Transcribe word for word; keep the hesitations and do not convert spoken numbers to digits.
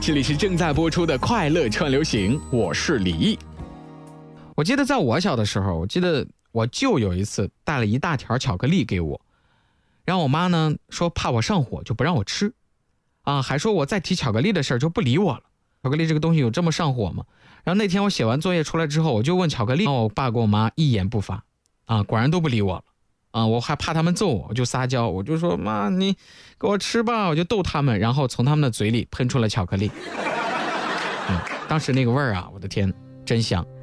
这里是正在播出的快乐串流行，我是李毅。我记得在我小的时候，我记得我舅有一次带了一大条巧克力给我，然后我妈呢说怕我上火就不让我吃啊，还说我再提巧克力的事儿就不理我了。巧克力这个东西有这么上火吗？然后那天我写完作业出来之后，我就问巧克力，我爸跟我妈一言不发啊，果然都不理我了啊，我还怕他们揍我，我就撒娇，我就说妈你给我吃吧，我就逗他们，然后从他们的嘴里喷出了巧克力。嗯，当时那个味儿啊，我的天真香。